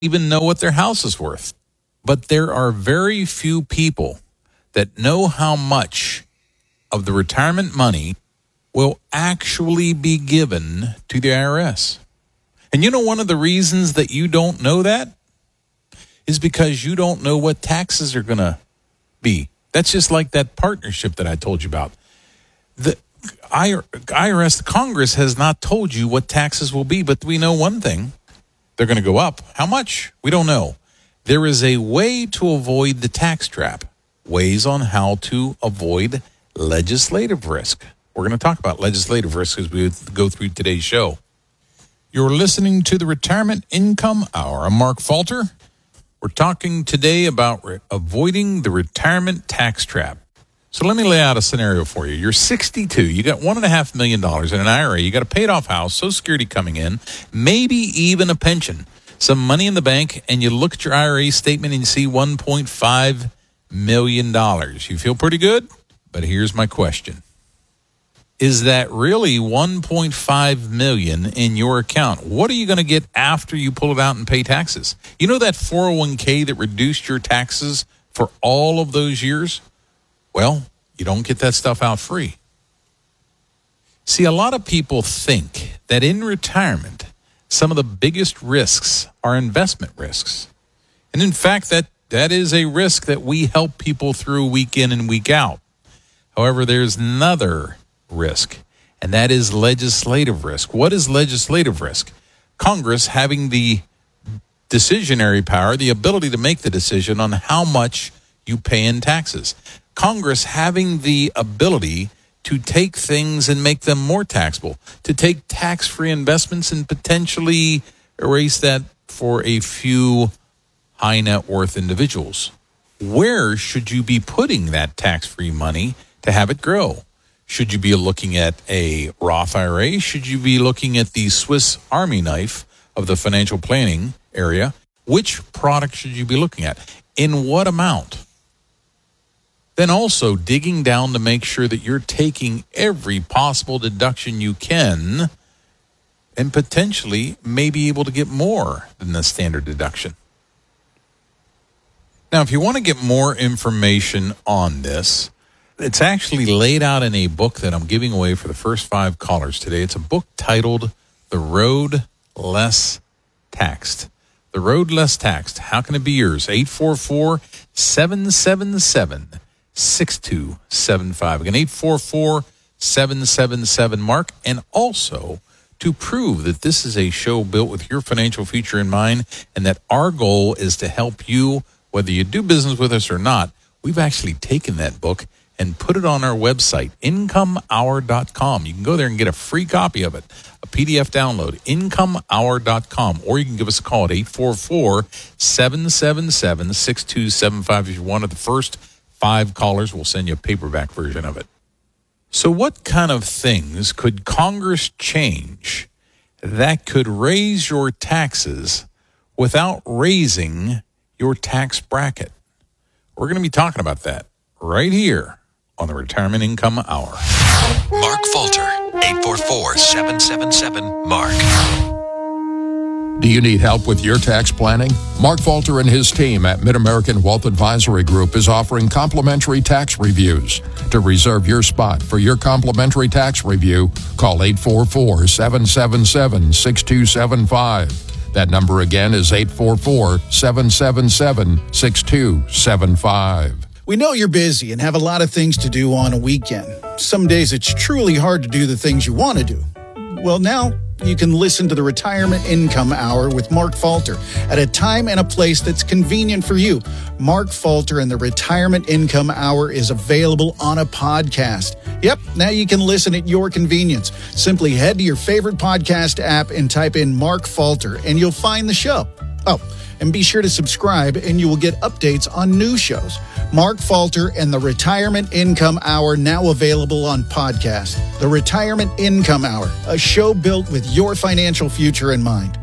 even know what their house is worth. But there are very few people that know how much of the retirement money will actually be given to the IRS. And you know one of the reasons that you don't know that is because you don't know what taxes are going to be. That's just like that partnership that I told you about. The IRS, the Congress, has not told you what taxes will be, but we know one thing. They're going to go up. How much? We don't know. There is a way to avoid the tax trap. Ways on how to avoid legislative risk. We're going to talk about legislative risk as we go through today's show. You're listening to the Retirement Income Hour. I'm Mark Falter. We're talking today about avoiding the retirement tax trap. So let me lay out a scenario for you. You're 62. You got $1.5 million in an IRA. You got a paid-off house, Social Security coming in, maybe even a pension, some money in the bank, and you look at your IRA statement and you see $1.5 million. You feel pretty good? But here's my question. Is that really $1.5 million in your account? What are you going to get after you pull it out and pay taxes? You know that 401k that reduced your taxes for all of those years? Well, you don't get that stuff out free. See, a lot of people think that in retirement, some of the biggest risks are investment risks. And in fact, that is a risk that we help people through week in and week out. However, there's another risk, and that is legislative risk. What is legislative risk? Congress having the decisionary power, the ability to make the decision on how much you pay in taxes. Congress having the ability to take things and make them more taxable, to take tax-free investments and potentially erase that for a few high net worth individuals. Where should you be putting that tax-free money to have it grow? Should you be looking at a Roth IRA? Should you be looking at the Swiss Army knife of the financial planning area? Which product should you be looking at? In what amount? Then also digging down to make sure that you're taking every possible deduction you can and potentially may be able to get more than the standard deduction. Now, if you want to get more information on this, it's actually laid out in a book that I'm giving away for the first 5 callers today. It's a book titled The Road Less Taxed. The Road Less Taxed. How can it be yours? 844-777-6275. Again, 844-777-MARK. And also, to prove that this is a show built with your financial future in mind and that our goal is to help you, whether you do business with us or not, we've actually taken that book and put it on our website, incomehour.com. You can go there and get a free copy of it, a PDF download, incomehour.com, or you can give us a call at 844-777-6275. If you're one of the first 5 callers, we'll send you a paperback version of it. So what kind of things could Congress change that could raise your taxes without raising your tax bracket? We're going to be talking about that right here on the Retirement Income Hour. Mark Falter, 844-777-MARK. Do you need help with your tax planning? Mark Falter and his team at Mid-American Wealth Advisory Group is offering complimentary tax reviews. To reserve your spot for your complimentary tax review, call 844-777-6275. That number again is 844-777-6275. We know you're busy and have a lot of things to do on a weekend. Some days it's truly hard to do the things you want to do. Well, now you can listen to the Retirement Income Hour with Mark Falter at a time and a place that's convenient for you. Mark Falter and the Retirement Income Hour is available on a podcast. Yep, now you can listen at your convenience. Simply head to your favorite podcast app and type in Mark Falter, and you'll find the show. Oh, and be sure to subscribe, and you will get updates on new shows. Mark Falter and the Retirement Income Hour, now available on podcast. The Retirement Income Hour, a show built with your financial future in mind.